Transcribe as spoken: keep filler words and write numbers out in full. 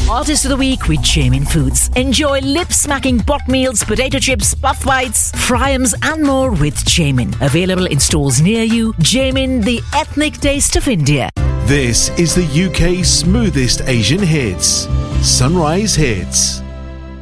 Artist of the Week with Jamin Foods. Enjoy lip-smacking pot meals, potato chips, puff bites, fryums and more with Jamin. Available in stores near you. Jamin, the ethnic taste of India. This is the U K's smoothest Asian hits. Sunrise Hits.